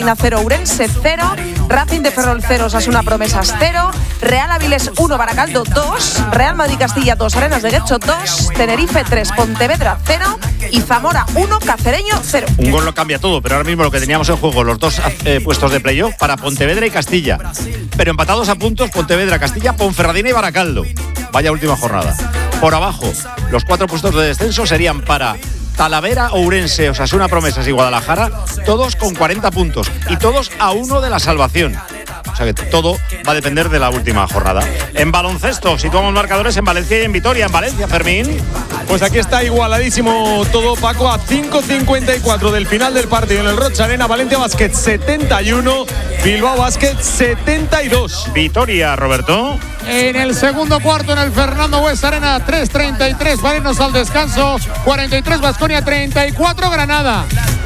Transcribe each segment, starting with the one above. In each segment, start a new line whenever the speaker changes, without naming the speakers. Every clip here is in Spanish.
0, Ourense 0, Racing de Ferrol 0, Osasuna Promesas 0, Real Avilés 1, Baracaldo 2, Real Madrid Castilla 2, Arenas de Guecho 2, Tenerife 3, Pontevedra 0 y Zamora 1, Cacereño 0.
Un gol lo cambia todo, pero ahora mismo lo que teníamos en juego, los dos puestos de playoff para Pontevedra y Castilla. Pero empatados a puntos, Pontevedra, Castilla, Ponferradina y Baracaldo. Vaya última jornada. Por abajo, los 4 puestos de descenso serían para Talavera, Ourense, Osasuna Promesas y Guadalajara, todos con 40 puntos y todos a 1 de la salvación. O sea que todo va a depender de la última jornada. En baloncesto, situamos marcadores en Valencia y en Vitoria. En Valencia, Fermín.
Pues aquí está igualadísimo todo, Paco, a 5:54 del final del partido en el Rocha Arena. Valencia Basket 71, Bilbao Basket 72.
Vitoria, Roberto.
En el segundo cuarto en el Fernando Buesa Arena, 3:33 para irnos al descanso, 43 Baskonia, 34 Granada.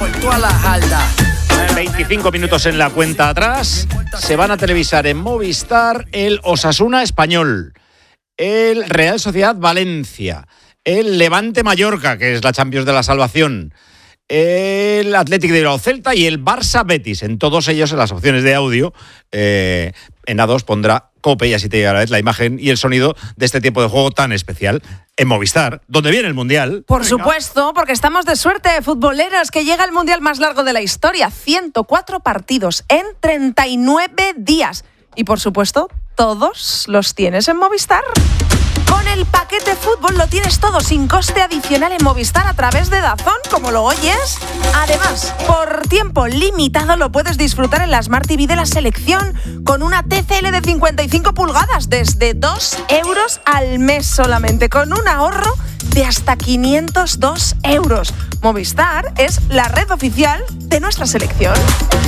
25 minutos en la cuenta atrás. Se van a televisar en Movistar el Osasuna Español, el Real Sociedad Valencia, el Levante Mallorca, que es la Champions de la Salvación, el Athletic de Bilbao Celta y el Barça Betis. En todos ellos, en las opciones de audio, en A2 pondrá COPE y así te llegará la imagen y el sonido de este tiempo de juego tan especial en Movistar, donde viene el Mundial.
Por supuesto, porque estamos de suerte, futboleros, que llega el Mundial más largo de la historia. 104 partidos en 39 días. Y por supuesto, todos los tienes en Movistar. Con el paquete fútbol lo tienes todo sin coste adicional en Movistar a través de DAZN, como lo oyes. Además, por tiempo limitado lo puedes disfrutar en la Smart TV de la selección con una TCL de 55 pulgadas desde 2 euros al mes solamente, con un ahorro de hasta 502 euros. Movistar es la red oficial de nuestra selección.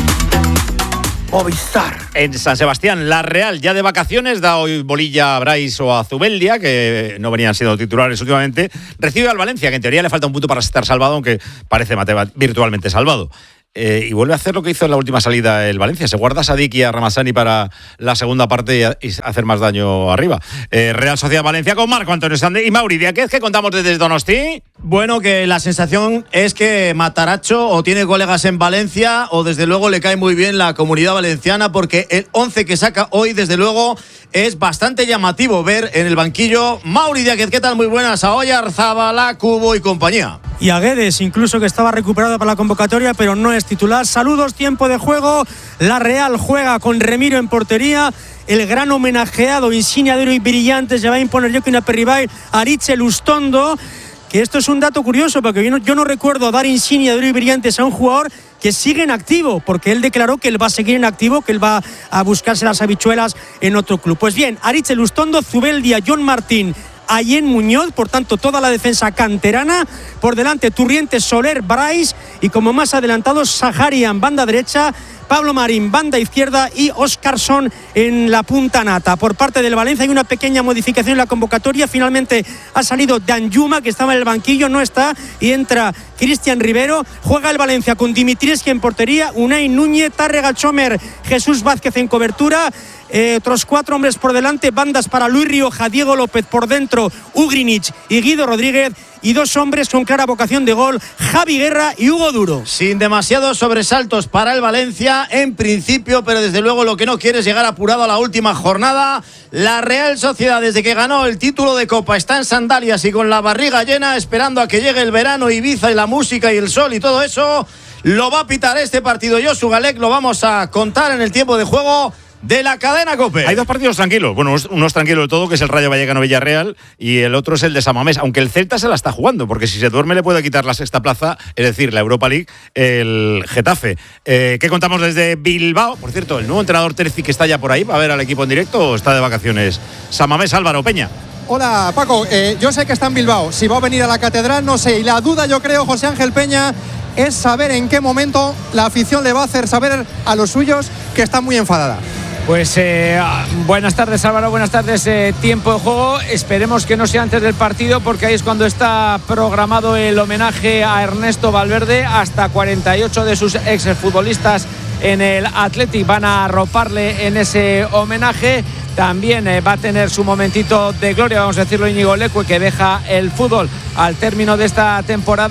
Movistar. En San Sebastián, la Real ya de vacaciones, da hoy bolilla a Brais o a Zubeldia, que no venían siendo titulares últimamente. Recibe al Valencia, que en teoría le falta un punto para estar salvado, aunque parece virtualmente salvado. Y vuelve a hacer lo que hizo en la última salida el Valencia. Se guarda a Sadik y a Ramazani para la segunda parte y hacer más daño arriba. Real Sociedad Valencia con Marco Antonio Sande y Mauri Díaz, que contamos desde Donosti.
Bueno, que la sensación es que Mataracho o tiene colegas en Valencia o desde luego le cae muy bien la comunidad valenciana, porque el 11 que saca hoy desde luego es bastante llamativo ver en el banquillo Mauri Díaz. ¿Qué tal? Muy buenas. A Oyar, Zabala, Cubo y compañía.
Y a Guedes, incluso, que estaba recuperado para la convocatoria, pero no es titular. Saludos, tiempo de juego. La Real juega con Remiro en portería. El gran homenajeado, insignia de oro y brillantes, ya va a imponer Joaquín Aperribay, Aritz Lustondo. Que esto es un dato curioso, porque yo no recuerdo dar insignia de oro y brillantes a un jugador que sigue en activo, porque él declaró que él va a seguir en activo, que él va a buscarse las habichuelas en otro club. Pues bien, Aritz Lustondo, Zubeldia, John Martín, Ayén Muñoz, por tanto toda la defensa canterana, por delante Turrientes, Soler, Brais y como más adelantados Saharian, banda derecha, Pablo Marín, banda izquierda y Óscarson en la punta nata. Por parte del Valencia hay una pequeña modificación en la convocatoria. Finalmente ha salido Danjuma, que estaba en el banquillo, no está, y entra Cristian Rivero. Juega el Valencia con Dimitrievski en portería, Unai Núñez, Tárrega Chomer, Jesús Vázquez en cobertura. Otros 4 hombres por delante, bandas para Luis Rioja, Diego López, por dentro Ugrinic y Guido Rodríguez, y 2 hombres con clara vocación de gol, Javi Guerra y Hugo Duro.
Sin demasiados sobresaltos para el Valencia en principio, pero desde luego lo que no quiere es llegar apurado a la última jornada. La Real Sociedad, desde que ganó el título de Copa, está en sandalias y con la barriga llena, esperando a que llegue el verano, Ibiza y la música y el sol y todo eso. Lo va a pitar este partido Josu Galek, lo vamos a contar en el tiempo de juego de la cadena COPE.
Hay 2 partidos tranquilos. Bueno, uno es tranquilo de todo, que es el Rayo Vallecano-Villarreal, y el otro es el de San Mamés, aunque el Celta se la está jugando, porque si se duerme le puede quitar la 6ª plaza, es decir, la Europa League, el Getafe. ¿Qué contamos desde Bilbao? Por cierto, el nuevo entrenador Terzi, que está ya por ahí, ¿va a ver al equipo en directo o está de vacaciones? San Mamés, Álvaro Peña.
Hola, Paco. Yo sé que está en Bilbao. Si va a venir a la catedral, no sé. Y la duda, yo creo, José Ángel Peña, es saber en qué momento la afición le va a hacer saber a los suyos que está muy enfadada.
Pues buenas tardes, Álvaro, buenas tardes. Tiempo de juego, esperemos que no sea antes del partido, porque ahí es cuando está programado el homenaje a Ernesto Valverde. Hasta 48 de sus exfutbolistas en el Athletic van a arroparle en ese homenaje. También va a tener su momentito de gloria, vamos a decirlo, Íñigo Leque, que deja el fútbol al término de esta temporada.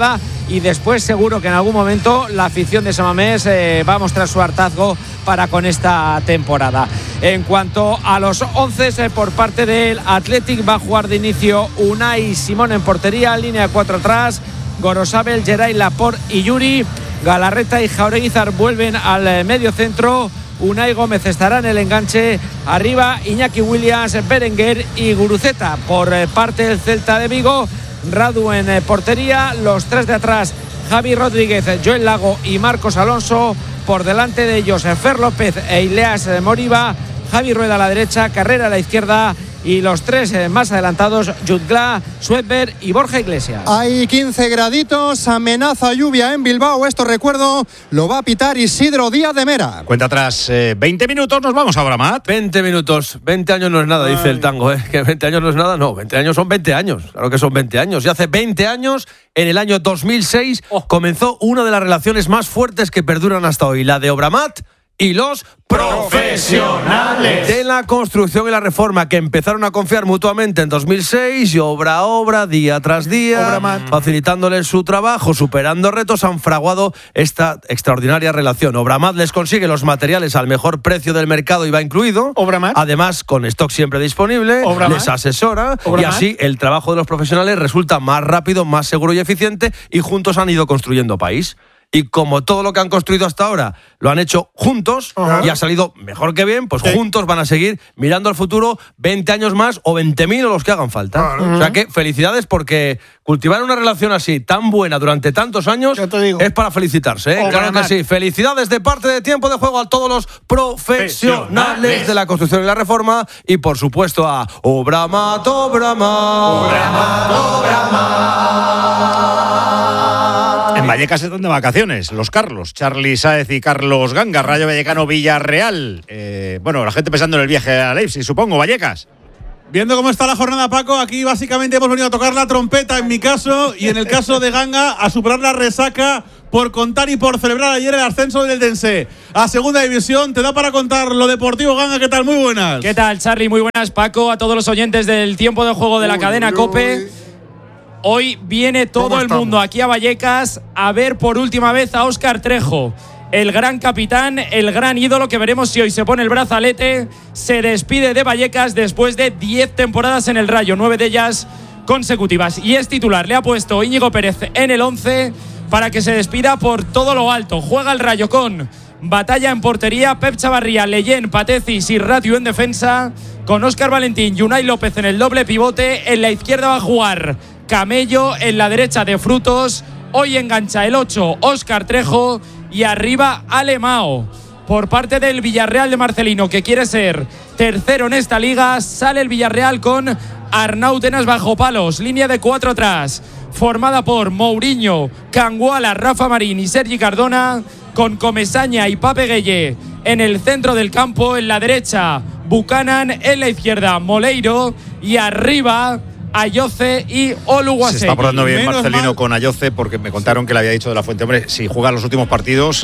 y después seguro que en algún momento la afición de San Mamés va a mostrar su hartazgo para con esta temporada. En cuanto a los 11 por parte del Athletic, va a jugar de inicio Unai Simón en portería, línea de 4 atrás, Gorosabel, Geray, Laporte y Yuri. Galarreta y Jaureguizar vuelven al medio centro. Unai Gómez estará en el enganche. Arriba Iñaki Williams, Berenguer y Guruceta. Por parte del Celta de Vigo, Radu en portería. Los 3 de atrás, Javi Rodríguez, Joel Lago y Marcos Alonso. Por delante de ellos, Fer López e Ileas Moriba. Javi Rueda a la derecha, Carrera a la izquierda. Y los 3 más adelantados, Jutgla, Swedberg y Borja Iglesias.
Hay 15 graditos, amenaza lluvia en Bilbao. Esto, recuerdo, lo va a pitar Isidro Díaz de Mera.
Cuenta atrás 20 minutos, nos vamos ahora, Matt.
20 minutos, 20 años no es nada, dice el tango, ¿eh? Que 20 años no es nada, no, 20 años son 20 años, claro que son 20 años. Y hace 20 años, en el año 2006, comenzó una de las relaciones más fuertes que perduran hasta hoy, la de Obramat y los profesionales de la construcción y la reforma, que empezaron a confiar mutuamente en 2006 y obra a obra, día tras día, facilitándoles su trabajo, superando retos, han fraguado esta extraordinaria relación. Obramat les consigue los materiales al mejor precio del mercado, IVA incluido, además con stock siempre disponible, les asesora y así el trabajo de los profesionales resulta más rápido, más seguro y eficiente, y juntos han ido construyendo país. Y como todo lo que han construido hasta ahora lo han hecho juntos y ha salido mejor que bien, pues juntos van a seguir mirando al futuro 20 años más o 20.000 o los que hagan falta. O sea que felicidades, porque cultivar una relación así tan buena durante tantos años es para felicitarse, ¿eh? Claro que sí. Felicidades de parte de Tiempo de Juego a todos los profesionales de la construcción y la reforma, y por supuesto a Obramat,
En Vallecas están de vacaciones los Carlos, Charly Sáez y Carlos Ganga. Rayo Vallecano Villarreal. Bueno, la gente pensando en el viaje a Leipzig, supongo. Vallecas.
Viendo cómo está la jornada, Paco, aquí básicamente hemos venido a tocar la trompeta en mi caso, y en el caso de Ganga a superar la resaca por contar y por celebrar ayer el ascenso del Dense a Segunda División. Te da para contar lo deportivo, Ganga. ¿Qué tal? Muy buenas.
¿Qué tal, Charly? Muy buenas, Paco. A todos los oyentes del Tiempo de Juego de la cadena COPE. Hoy viene todo el mundo aquí a Vallecas a ver por última vez a Óscar Trejo, el gran capitán, el gran ídolo, que veremos si hoy se pone el brazalete. Se despide de Vallecas después de 10 temporadas en el Rayo, 9 de ellas consecutivas, y es titular. Le ha puesto Íñigo Pérez en el 11 para que se despida por todo lo alto. Juega el Rayo con Batalla en portería, Pep Chavarría, Leyen, Patecis y Ratiu en defensa, con Óscar Valentín y Unai López en el doble pivote. En la izquierda va a jugar Camello, en la derecha de Frutos. Hoy engancha el 8 Óscar Trejo, y arriba Alemao. Por parte del Villarreal de Marcelino, que quiere ser tercero en esta liga, sale el Villarreal con Arnautenas bajo palos, línea de 4 atrás, formada por Mourinho, Canguala, Rafa Marín y Sergi Cardona, con Comesaña y Pape Gueye en el centro del campo. En la derecha Buchanan, en la izquierda Moleiro, y arriba Ayoce y Oluwasegi.
Se está portando bien Marcelino con Ayoce, porque me contaron que le había dicho de la Fuente: hombre, si juegas los últimos partidos,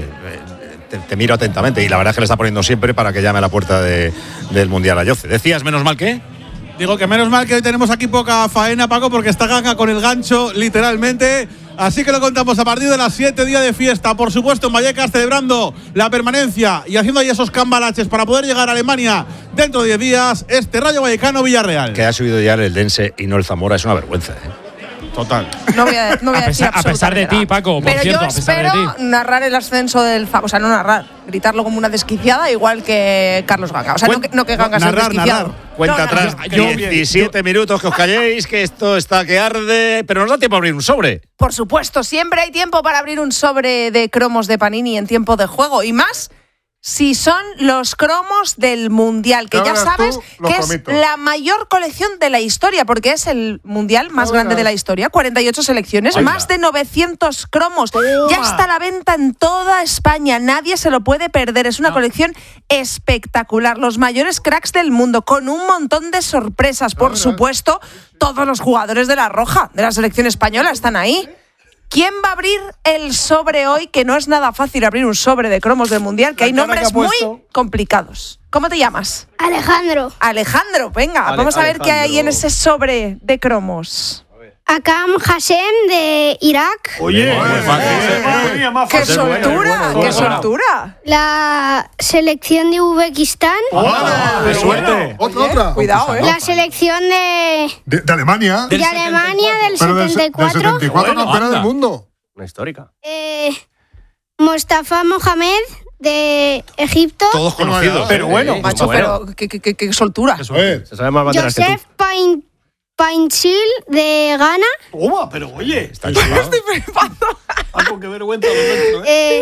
te miro atentamente. Y la verdad es que le está poniendo siempre para que llame a la puerta del Mundial Ayoce. ¿Decías menos mal que?
Digo que menos mal que hoy tenemos aquí poca faena, Paco, porque está Ganga con el gancho, literalmente. Así que lo contamos a partir de las 7, día de fiesta, por supuesto, en Vallecas, celebrando la permanencia y haciendo ahí esos cambalaches para poder llegar a Alemania dentro de 10 días. Este Rayo Vallecano Villarreal.
Que ha subido ya el Dense y no el Zamora, es una vergüenza,
Total.
No voy a decir
a pesar de ti, Paco, por
pero
cierto,
yo
a pesar de
espero
ti.
narrar el ascenso del o sea, no narrar, gritarlo como una desquiciada, igual que Carlos Ganga. O sea, no que Ganga sea desquiciado.
Cuenta atrás, 17 minutos, que os calléis, que esto está que arde, pero nos da tiempo a abrir un sobre.
Por supuesto, siempre hay tiempo para abrir un sobre de cromos de Panini en Tiempo de Juego, y más si son los cromos del Mundial, que ya sabes que es la mayor colección de la historia, porque es el Mundial más grande de la historia, 48 selecciones, más de 900 cromos. Ya está a la venta en toda España, nadie se lo puede perder. Es una colección espectacular, los mayores cracks del mundo, con un montón de sorpresas. Por supuesto, todos los jugadores de la Roja, de la selección española, están ahí. ¿Quién va a abrir el sobre hoy? Que no es nada fácil abrir un sobre de cromos del Mundial, que hay nombres muy complicados. ¿Cómo te llamas?
Alejandro.
Alejandro, venga, vamos a ver qué hay en ese sobre de cromos.
Akam Hassem de Irak.
Oye,
¡Qué soltura! ¡Qué soltura!
La selección de Uzbekistán.
¡Qué suerte!
Otra.
Cuidado,
La selección de
Alemania.
De Alemania del
Pero
74.
Del 74, campeona del mundo.
Una histórica.
Mustafa Mohamed de Egipto.
Todos conocidos.
Pero bueno.
Macho, pero qué soltura.
Se sabe más banderas que tú.
Joseph Painsil de Ghana.
Toma, pero oye.
Estoy flipando.
Algo que vergüenza lo nuestro,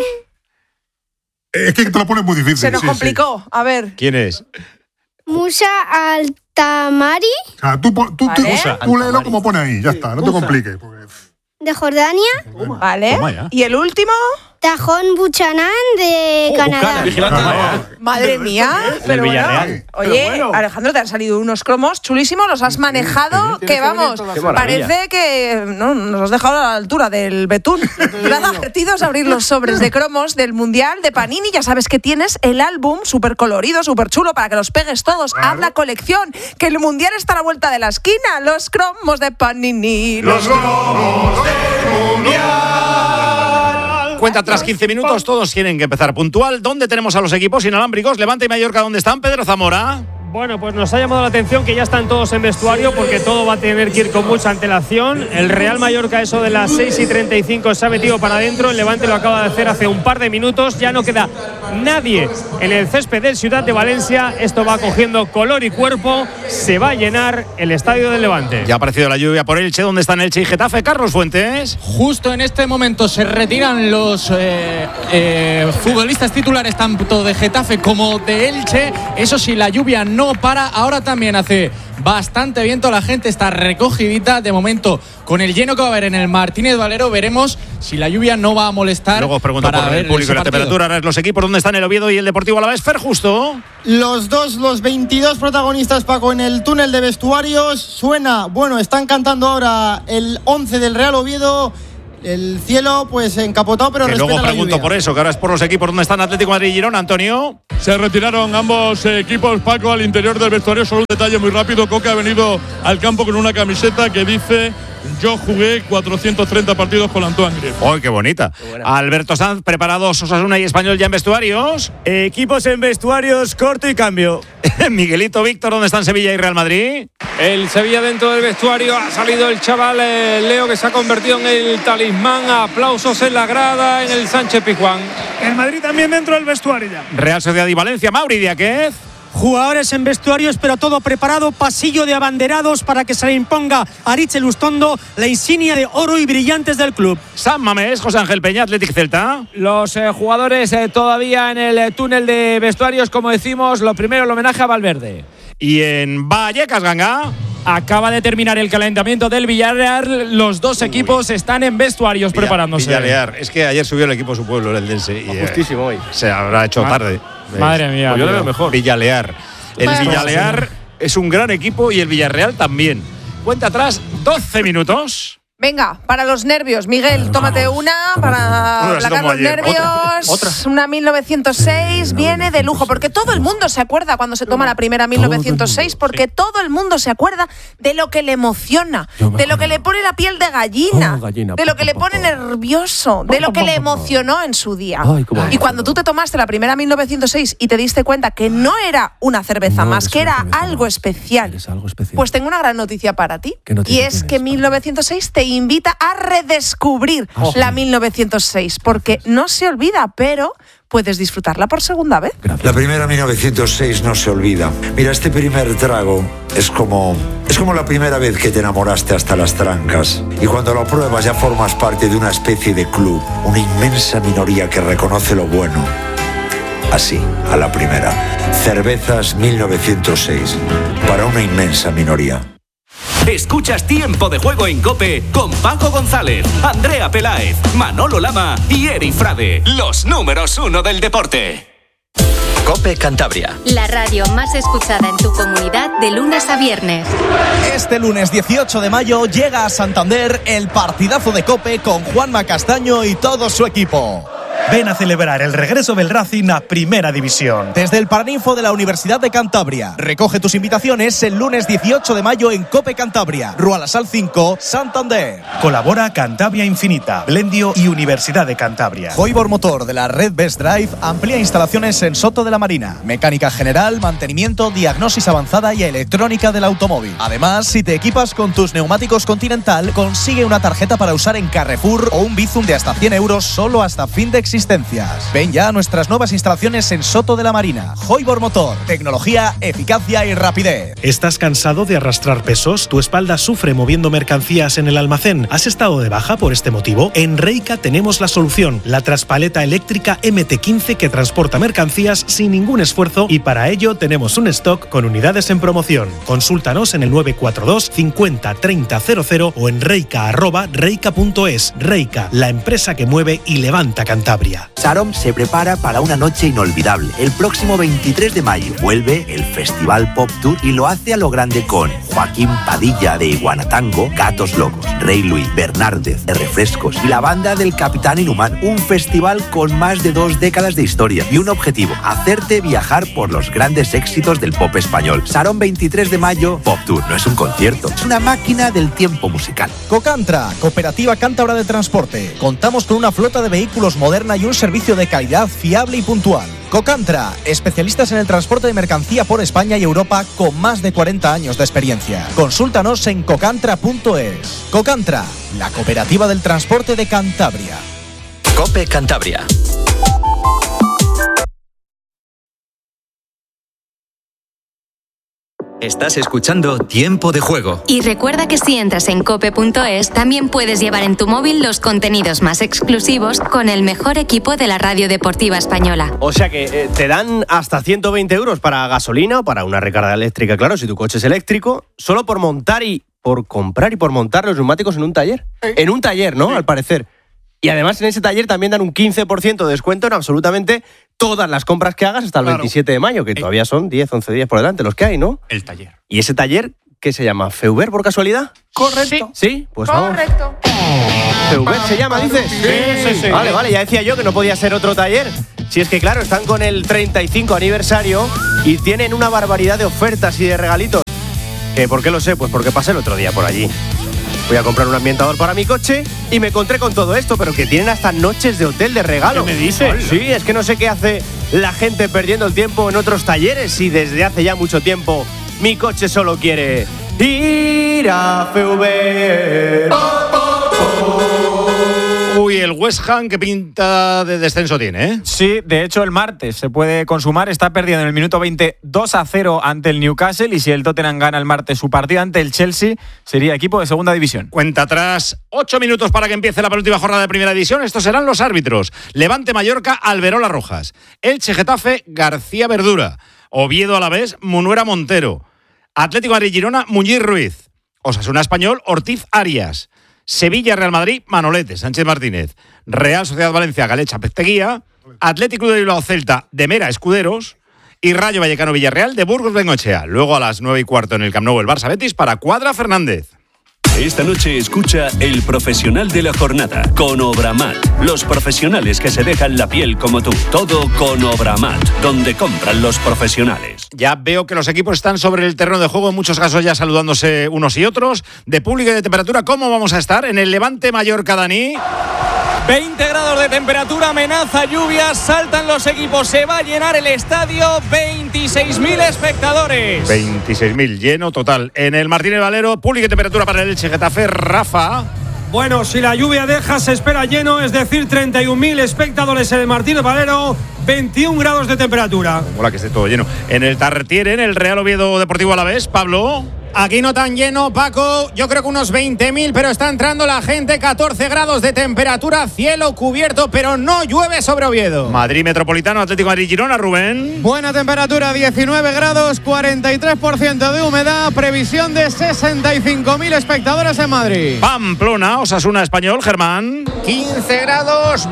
Es que te lo pones muy difícil.
Se nos complicó. A ver.
¿Quién es?
Musa Altamari
O sea,
Vale.
tú léelo como pone ahí, ya está, no te compliques.
de Jordania.
Vale. ¿Y el último?
Tajón Buchanan de Canadá.
Madre mía. Pero bueno, oye, Alejandro, te han salido unos cromos chulísimos, los has manejado, que vamos, parece que no, nos has dejado a la altura del betún. Nada, divertidos abrir los sobres de cromos del Mundial de Panini. Ya sabes que tienes el álbum súper colorido, súper chulo, para que los pegues todos. Haz la colección, que el Mundial está a la vuelta de la esquina. Los cromos de Panini.
Los cromos del Mundial. Cuenta tras 15 minutos, todos tienen que empezar puntual. ¿Dónde tenemos a los equipos inalámbricos? Levante y Mallorca, ¿dónde están? Pedro Zamora.
Bueno, pues nos ha llamado la atención que ya están todos en vestuario porque todo va a tener que ir con mucha antelación. El Real Mallorca, eso de las 6:35, se ha metido para adentro. El Levante lo acaba de hacer hace un par de minutos. Ya no queda nadie en el césped del Ciudad de Valencia. Esto va cogiendo color y cuerpo. Se va a llenar el estadio del Levante.
Ya ha aparecido la lluvia por Elche. ¿Dónde están Elche y Getafe? Carlos Fuentes.
Justo en este momento se retiran los futbolistas titulares tanto de Getafe como de Elche. Eso sí, la lluvia no para. Ahora también hace bastante viento, la gente está recogidita. De momento, con el lleno que va a haber en el Martínez Valero, veremos si la lluvia no va a molestar.
Luego os pregunto por el público y la temperatura. Ahora los equipos, ¿dónde están el Oviedo y el Deportivo Alavés? Fer Justo.
Los 22 protagonistas, Paco, en el túnel de vestuarios. Suena, bueno, están cantando ahora el 11 del Real Oviedo. El cielo, pues, encapotado, pero respeta la lluvia.
Luego pregunto por eso, que ahora es por los equipos. ¿Dónde están Atlético de Madrid y Girona, Antonio?
Se retiraron ambos equipos, Paco, al interior del vestuario. Solo un detalle muy rápido. Coque ha venido al campo con una camiseta que dice: yo jugué 430 partidos con Antoine Griezmann.
¡Oh, qué bonita! Alberto Sanz, preparados Osasuna y Español ya en vestuarios.
Equipos en vestuarios, corto y cambio.
Miguelito, Víctor, ¿dónde están Sevilla y Real Madrid?
El Sevilla dentro del vestuario. Ha salido el chaval Leo, que se ha convertido en el talismán. Aplausos en la grada en el Sánchez Pizjuán.
El Madrid también dentro del vestuario ya.
Real Sociedad y Valencia. Mauri Diáquez.
Jugadores en vestuarios, pero todo preparado. Pasillo de abanderados para que se le imponga a Aritz Lustondo la insignia de oro y brillantes del club.
San Mamés, José Ángel Peña, Athletic Celta.
Los jugadores todavía en el túnel de vestuarios, como decimos. Lo primero, el homenaje a Valverde.
Y en Vallecas, Ganga.
Acaba de terminar el calentamiento del Villarreal. Los dos equipos están en vestuarios preparándose.
Villarreal. Es que ayer subió el equipo a su pueblo, el Eldense. Y
justísimo hoy.
Se habrá hecho tarde.
Madre mía.
Pues yo lo veo mejor.
Villarreal. El Villarreal es un gran equipo y el Villarreal también. Cuenta atrás, 12 minutos.
Venga, para los nervios, Miguel, tómate una para aplacar los nervios.
¿Otra?
Una 1906 viene de lujo, porque todo el mundo se acuerda cuando se toma la primera 1906, porque todo el mundo se acuerda de lo que le emociona, de lo que le pone la piel de gallina, de lo que le pone nervioso, de lo que le emocionó en su día. Y cuando tú te tomaste la primera 1906 y te diste cuenta que no era una cerveza más, que era algo especial, pues tengo una gran noticia para ti. Y es que 1906 te invita a redescubrir la 1906, porque no se olvida, pero puedes disfrutarla por segunda vez.
La primera 1906 no se olvida. Mira, este primer trago es como la primera vez que te enamoraste hasta las trancas. Y cuando lo pruebas ya formas parte de una especie de club, una inmensa minoría que reconoce lo bueno. Así, a la primera. Cervezas 1906, para una inmensa minoría.
Escuchas Tiempo de Juego en COPE con Paco González, Andrea Peláez, Manolo Lama y Eri Frade, los números 1 del deporte.
COPE Cantabria.
La radio más escuchada en tu comunidad de lunes a viernes.
Este lunes 18 de mayo llega a Santander el partidazo de COPE con Juanma Castaño y todo su equipo. Ven a celebrar el regreso del Racing a Primera División. Desde el Paraninfo de la Universidad de Cantabria. Recoge tus invitaciones el lunes 18 de mayo en Cope Cantabria, Rua La Sal 5, Santander. Colabora Cantabria Infinita, Blendio y Universidad de Cantabria. Hoibor Motor de la red Best Drive amplía instalaciones en Soto de la Marina. Mecánica general, mantenimiento, diagnosis avanzada y electrónica del automóvil. Además, si te equipas con tus neumáticos Continental, consigue una tarjeta para usar en Carrefour o un Bizum de hasta 100 euros solo hasta fin de existencias. Ven ya a nuestras nuevas instalaciones en Soto de la Marina. Hoibor Motor, tecnología, eficacia y rapidez.
¿Estás cansado de arrastrar pesos? ¿Tu espalda sufre moviendo mercancías en el almacén? ¿Has estado de baja por este motivo? En Reika tenemos la solución, la traspaleta eléctrica MT15 que transporta mercancías sin ningún esfuerzo, y para ello tenemos un stock con unidades en promoción. Consúltanos en el 942 50 30 00 o en reika@reika.es. Reika, la empresa que mueve y levanta Cantabria.
Sarom se prepara para una noche inolvidable. El próximo 23 de mayo vuelve el Festival Pop Tour y lo hace a lo grande con Joaquín Padilla de Iguanatango, Gatos Locos, Rey Luis, Bernárdez de Refrescos y la banda del Capitán Inhumano. Un festival con más de 2 décadas de historia y un objetivo: hacerte viajar por los grandes éxitos del pop español. Sarom 23 de mayo, Pop Tour. No es un concierto, es una máquina del tiempo musical.
Cocantra, Cooperativa Cántabra de Transporte. Contamos con una flota de vehículos moderna y un servicio de calidad fiable y puntual. Cocantra, especialistas en el transporte de mercancía por España y Europa con más de 40 años de experiencia. Consúltanos en cocantra.es. Cocantra, la cooperativa del transporte de Cantabria.
Cope Cantabria. Estás escuchando Tiempo de Juego.
Y recuerda que si entras en cope.es, también puedes llevar en tu móvil los contenidos más exclusivos con el mejor equipo de la radio deportiva española.
O sea que te dan hasta 120 euros para gasolina o para una recarga eléctrica, claro, si tu coche es eléctrico, solo por montar y por comprar y por montar los neumáticos en un taller. En un taller, ¿no? Al parecer. Y además en ese taller también dan un 15% de descuento en absolutamente todas las compras que hagas hasta el 27 de mayo, que todavía son 10, 11 días por delante los que hay, ¿no?
El taller.
¿Y ese taller qué se llama? ¿Feuber por casualidad?
Correcto.
¿Sí? Pues vamos.
Correcto.
¿Feuber se llama, dices?
Sí.
Vale, ya decía yo que no podía ser otro taller. Si es que claro, están con el 35 aniversario y tienen una barbaridad de ofertas y de regalitos. ¿Por qué lo sé? Pues porque pasé el otro día por allí. Fui a comprar un ambientador para mi coche y me encontré con todo esto, pero que tienen hasta noches de hotel de regalo.
¿Qué me dices?
Sí, es que no sé qué hace la gente perdiendo el tiempo en otros talleres si desde hace ya mucho tiempo mi coche solo quiere ir a Feuber.
Uy, el West Ham, qué pinta de descenso tiene, ¿eh?
Sí, de hecho el martes se puede consumar. Está perdiendo en el minuto 20 2-0 ante el Newcastle, y si el Tottenham gana el martes su partido ante el Chelsea, sería equipo de segunda división.
Cuenta atrás, 8 minutos para que empiece la penúltima jornada de primera división. Estos serán los árbitros: Levante Mallorca, Alberola Rojas; Elche Getafe, García Verdura; Oviedo Alavés, Munuera Montero; Atlético Madrid Girona, Muñiz Ruiz; Osasuna Español, Ortiz Arias; Sevilla Real Madrid, Manolete, Sánchez Martínez; Real Sociedad Valencia, Galecha Pecteguía; Atlético de Bilbao Celta, de Mera Escuderos; y Rayo Vallecano Villarreal, de Burgos Bengoechea. Luego a las 9:15 en el Camp Nou el Barça Betis para Cuadra Fernández.
Esta noche escucha El Profesional de la Jornada con Obramat. Los profesionales que se dejan la piel como tú. Todo con Obramat, donde compran los profesionales.
Ya veo que los equipos están sobre el terreno de juego, en muchos casos ya saludándose unos y otros. De público y de temperatura, ¿cómo vamos a estar? En el Levante Mallorca, Dani.
20 grados de temperatura, amenaza lluvia, saltan los equipos, se va a llenar el estadio, 26.000 espectadores.
26.000, lleno total. En el Martínez Valero, público y temperatura para el Elche Getafe, Rafa.
Bueno, si la lluvia deja, se espera lleno, es decir, 31.000 espectadores en el Martínez Valero, 21 grados de temperatura.
Mola que esté todo lleno. En el Tartiere, en el Real Oviedo Deportivo Alavés, Pablo.
Aquí no tan lleno, Paco, yo creo que unos 20.000, pero está entrando la gente, 14 grados de temperatura, cielo cubierto, pero no llueve sobre Oviedo.
Madrid Metropolitano, Atlético Madrid Girona, Rubén.
Buena temperatura, 19 grados, 43% de humedad, previsión de 65.000 espectadores en Madrid.
Pamplona, Osasuna Español, Germán.
15 grados,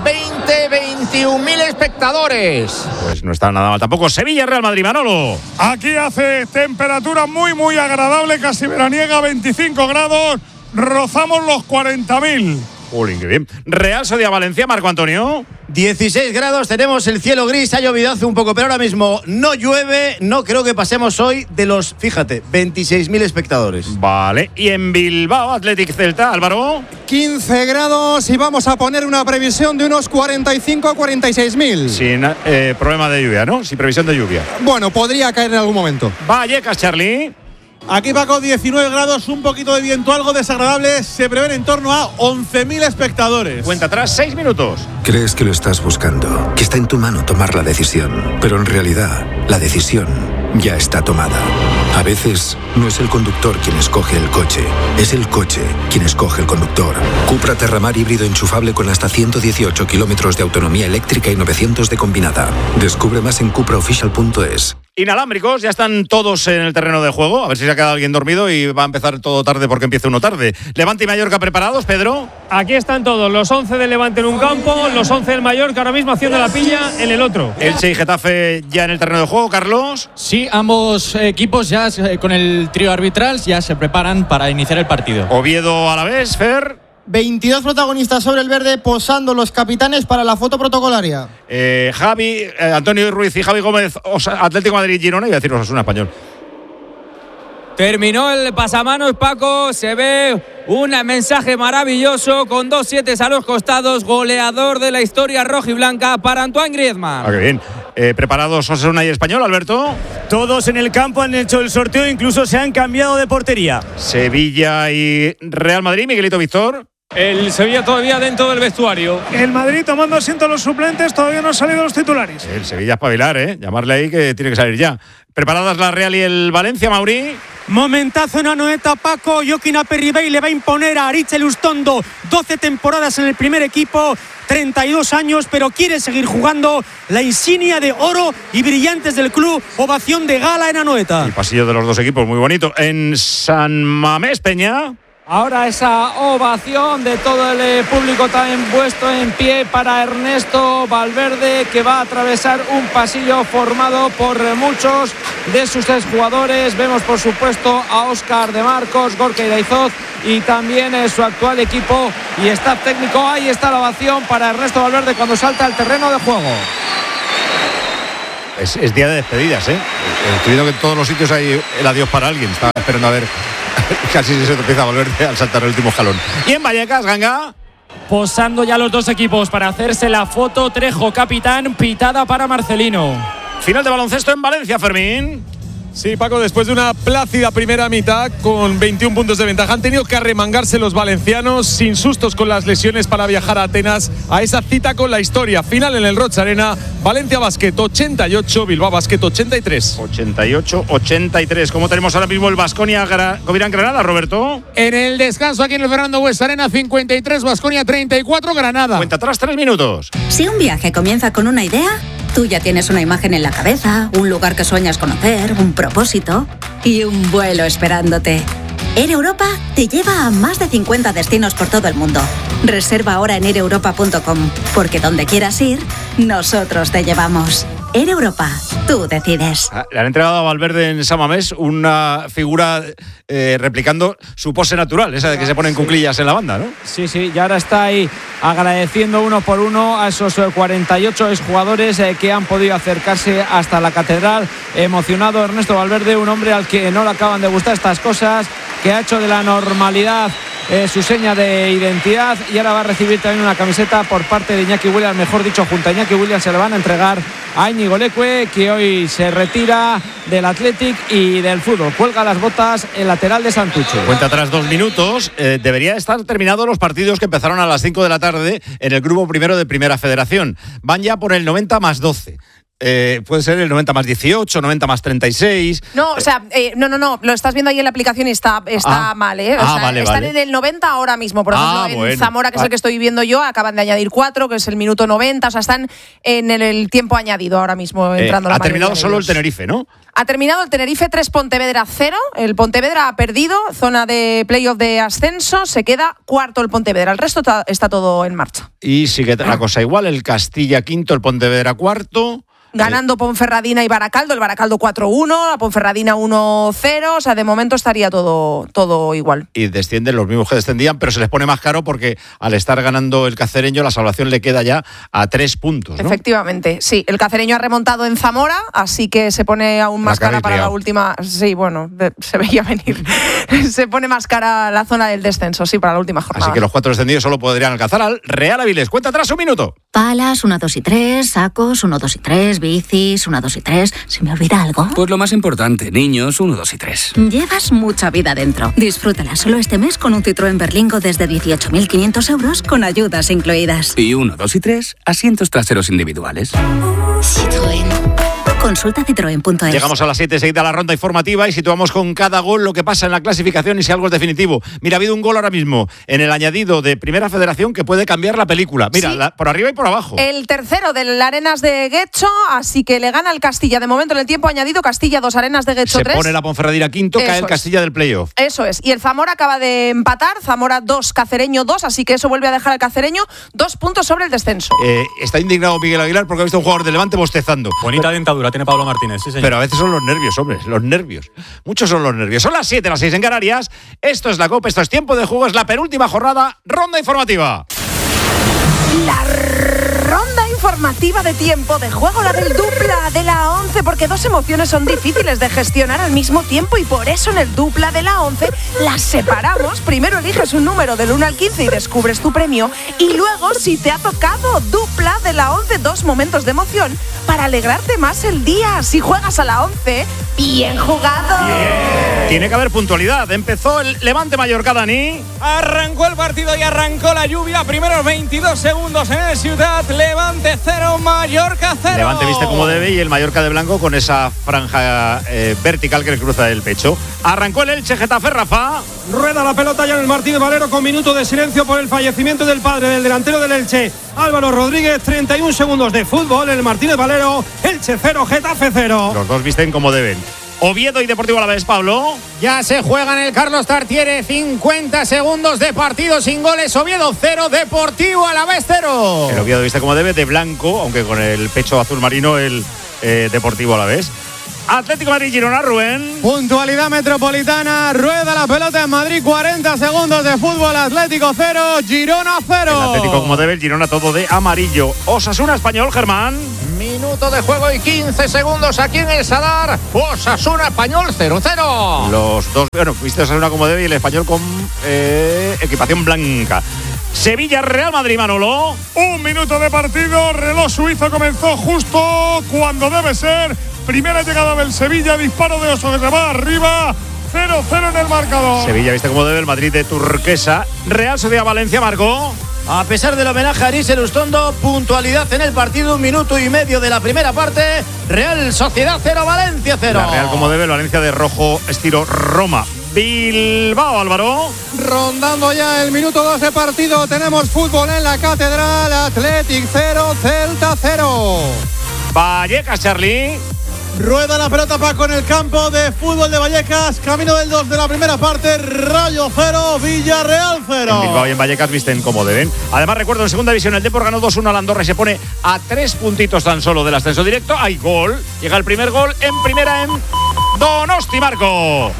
21.000 espectadores.
Pues no está nada mal tampoco. Sevilla Real Madrid, Manolo.
Aquí hace temperatura muy agradable, casi veraniega, 25 grados, rozamos los 40.000.
Uy, qué bien. Real Sociedad Valencia, Marco Antonio.
16 grados, tenemos el cielo gris, ha llovido hace un poco, pero ahora mismo no llueve, no creo que pasemos hoy de los, fíjate, 26.000 espectadores.
Vale, y en Bilbao, Athletic Celta, Álvaro.
15 grados y vamos a poner una previsión de unos 45 a 46.000.
Sin problema de lluvia, ¿no? Sin previsión de lluvia.
Bueno, podría caer en algún momento.
Vallecas, Charlie.
Aquí, Paco, 19 grados, un poquito de viento, algo desagradable. Se prevén en torno a 11.000 espectadores.
Cuenta atrás, 6 minutos.
Crees que lo estás buscando, que está en tu mano tomar la decisión, pero en realidad la decisión ya está tomada. A veces no es el conductor quien escoge el coche, es el coche quien escoge el conductor. Cupra Terramar híbrido enchufable con hasta 118 kilómetros de autonomía eléctrica y 900 de combinada. Descubre más en cupraofficial.es.
Inalámbricos, ya están todos en el terreno de juego. A ver si se ha quedado alguien dormido y va a empezar todo tarde porque empieza uno tarde. Levante y Mallorca preparados, Pedro.
Aquí están todos, los 11 del Levante en un campo, los 11 del Mallorca ahora mismo haciendo la piña en el otro.
Elche y Getafe ya en el terreno de juego, Carlos.
Sí, ambos equipos ya con el trío arbitral ya se preparan para iniciar el partido.
Oviedo a la vez, Fer.
22 protagonistas sobre el verde, posando los capitanes para la foto protocolaria.
Javi, Antonio Ruiz y Javi Gómez, Atlético de Madrid, Girona, iba a decir Osasuna Español.
Terminó el pasamanos, Paco, se ve un mensaje maravilloso con 2-7 a los costados, goleador de la historia rojiblanca para Antoine Griezmann.
Qué bien. ¿Preparados Osasuna y Español, Alberto?
Todos en el campo han hecho el sorteo, incluso se han cambiado de portería.
Sevilla y Real Madrid, Miguelito Víctor.
El Sevilla todavía dentro del vestuario.
El Madrid tomando asiento a los suplentes, todavía no han salido los titulares.
El Sevilla espabilar, llamarle ahí que tiene que salir ya. ¿Preparadas la Real y el Valencia, Mauri?
Momentazo en Anoeta, Paco. Joaquín Aperribey le va a imponer a Aritz Elustondo. 12 temporadas en el primer equipo, 32 años, pero quiere seguir jugando. La insignia de oro y brillantes del club. Ovación de gala en Anoeta.
El pasillo de los dos equipos, muy bonito. En San Mamés, Peña.
Ahora esa ovación de todo el público también puesto en pie para Ernesto Valverde, que va a atravesar un pasillo formado por muchos de sus exjugadores. Vemos por supuesto a Óscar de Marcos, Gorka Iraizoz y también su actual equipo y staff técnico. Ahí está la ovación para Ernesto Valverde cuando salta al terreno de juego.
Es día de despedidas, Estoy viendo que en todos los sitios hay el adiós para alguien. Estaba esperando a ver. Casi se empieza a volver al saltar el último escalón. Y en Vallecas, Ganga.
Posando ya los dos equipos para hacerse la foto. Trejo, capitán, pitada para Marcelino.
Final de baloncesto en Valencia, Fermín.
Sí, Paco, después de una plácida primera mitad con 21 puntos de ventaja, han tenido que arremangarse los valencianos sin sustos con las lesiones para viajar a Atenas a esa cita con la historia. Final en el Roig Arena, Valencia Basket 88, Bilbao Basket 83.
88-83. ¿Cómo tenemos ahora mismo el Baskonia Covirán Granada, Roberto?
En el descanso aquí en el Fernando Buesa Arena, 53, Baskonia 34, Granada.
Cuenta atrás 3 minutos.
Si un viaje comienza con una idea, tú ya tienes una imagen en la cabeza, un lugar que sueñas conocer, un propósito y un vuelo esperándote. Air Europa te lleva a más de 50 destinos por todo el mundo. Reserva ahora en aireuropa.com, porque donde quieras ir, nosotros te llevamos. Air Europa, tú decides.
Le han entregado a Valverde en San Mamés una figura replicando su pose natural, esa de que se ponen cuclillas en la banda, ¿no?
Sí, y ahora está ahí agradeciendo uno por uno a esos 48 exjugadores que han podido acercarse hasta la catedral. Emocionado Ernesto Valverde, un hombre al que no le acaban de gustar estas cosas, que ha hecho de la normalidad su seña de identidad, y ahora va a recibir también una camiseta por parte de Iñaki Williams, mejor dicho, junto a Iñaki Williams se le van a entregar a Íñigo Leque, que hoy se retira del Athletic y del fútbol. Cuelga las botas el lateral de Santucho.
Cuenta atrás 2 minutos. Debería estar terminados los partidos que empezaron a las 5 de la tarde en el grupo primero de Primera Federación. Van ya por el 90 más 12. Puede ser el 90 más 18, 90 más 36.
No, o sea, no. Lo estás viendo ahí en la aplicación y está mal, ¿eh? O sea,
vale,
están en el 90 ahora mismo. Por ejemplo, en
bueno.
Zamora, que es el que estoy viviendo yo, acaban de añadir 4, que es el minuto 90. O sea, están en el tiempo añadido ahora mismo entrando la
Ha terminado
mayoría de
solo el
ellos.
Tenerife, ¿no?
Ha terminado el Tenerife 3, Pontevedra 0. El Pontevedra ha perdido, zona de playoff de ascenso. Se queda cuarto el Pontevedra. El resto está todo en marcha.
Y sigue la cosa igual. El Castilla quinto, el Pontevedra cuarto.
Ganando Ponferradina y Baracaldo, el Baracaldo 4-1, la Ponferradina 1-0, o sea, de momento estaría todo igual.
Y descienden los mismos que descendían, pero se les pone más caro porque al estar ganando el Cacereño, la salvación le queda ya a 3 puntos, ¿no?
Efectivamente, sí. El Cacereño ha remontado en Zamora, así que se pone aún más cara para la última. Sí, bueno, se veía venir. Se pone más cara la zona del descenso, sí, para la última jornada.
Así que los 4 descendidos solo podrían alcanzar al Real Avilés. Cuenta atrás un minuto.
Palas, 1, 2 y 3, sacos, 1, 2 y 3, bicis, 1, 2 y 3. ¿Se me olvida algo?
Pues lo más importante, niños, 1, 2 y 3.
Llevas mucha vida dentro. Disfrútala solo este mes con un Citroën Berlingo desde 18.500 euros con ayudas incluidas.
Y 1, 2 y 3, asientos traseros individuales.
Citroën. Consulta citroen.es.
Llegamos a las 7, seguida la ronda informativa y situamos con cada gol lo que pasa en la clasificación y si algo es definitivo. Mira, ha habido un gol ahora mismo en el añadido de Primera Federación que puede cambiar la película. Mira, sí. Por arriba y por abajo.
El tercero del Arenas de Guecho, así que le gana el Castilla. De momento en el tiempo añadido, Castilla 2, Arenas de Guecho 3.
Se pone la Ponferradina quinto, cae el Castilla del playoff.
Eso es. Y el Zamora acaba de empatar, Zamora 2, Cacereño 2, así que eso vuelve a dejar al Cacereño 2 puntos sobre el descenso.
Está indignado Miguel Aguilar porque ha visto a un jugador de Levante bostezando.
Bonita dentadura tiene Pablo Martínez. Sí,
pero a veces son los nervios, hombre, los nervios. Muchos son los nervios. Son las 7, las 6 en Canarias. Esto es la Copa, esto es Tiempo de Juego, es la penúltima jornada, ronda informativa.
La ronda informativa de Tiempo de Juego, la del dupla de la 11, porque 2 emociones son difíciles de gestionar al mismo tiempo y por eso en el dupla de la 11 las separamos. Primero eliges un número del 1 al 15 y descubres tu premio y luego, si te ha tocado dupla de la 11, 2 momentos de emoción para alegrarte más el día. Si juegas a la 11, bien jugado.
Bien. Tiene que haber puntualidad. Empezó el Levante Mallorca, Dani.
Arrancó el partido y arrancó la lluvia. Primeros 22 segundos en el Ciudad. Levante 0, Mallorca 0.
Levante viste como debe y el Mallorca de blanco con esa franja vertical que le cruza el pecho. Arrancó el Elche Getafe, Rafa.
Rueda la pelota ya en el Martínez Valero con minuto de silencio por el fallecimiento del padre del delantero del Elche, Álvaro Rodríguez. 31 segundos de fútbol en el Martínez Valero. Elche 0, Getafe 0.
Los dos visten como deben. Oviedo y Deportivo Alavés, Pablo.
Ya se juega en el Carlos Tartiere. 50 segundos de partido sin goles. Oviedo 0, Deportivo Alavés 0.
El Oviedo viste como debe, de blanco, aunque con el pecho azul marino, el Deportivo Alavés. Atlético Madrid, Girona, Rubén.
Puntualidad metropolitana. Rueda la pelota en Madrid. 40 segundos de fútbol. Atlético 0, Girona 0.
El Atlético como debe, el Girona todo de amarillo. Osasuna Español, Germán.
Minuto de juego y 15 segundos aquí en el Sadar. Osasuna Español 0-0.
Los dos, bueno, viste Osasuna como debe y el Español con equipación blanca. Sevilla, Real Madrid, Manolo.
1 minuto de partido. Reloj suizo comenzó justo cuando debe ser. Primera llegada del Sevilla, disparo de Oso que se va arriba. 0-0 en el marcador.
Sevilla viste como debe, el Madrid de turquesa. Real Sociedad Valencia, Marco.
A pesar del homenaje a Aris Elustondo, puntualidad en el partido, 1 minuto y medio de la primera parte. Real Sociedad 0, Valencia 0.
La Real como debe, el Valencia de rojo, estilo Roma. Bilbao, Álvaro.
Rondando ya el minuto 2 de partido. Tenemos fútbol en la Catedral. Athletic 0, Celta 0.
Vallecas, Charlie.
Rueda la pelota Paco en el campo de fútbol de Vallecas. Camino del 2 de la primera parte. Rayo 0, Villarreal 0.
En Bilbao y en Vallecas visten como deben. Además, recuerdo, en segunda división el Depor ganó 2-1 al Andorra y se pone a 3 puntitos tan solo del ascenso directo. Hay gol. Llega el primer gol en primera en Donosti, Marco.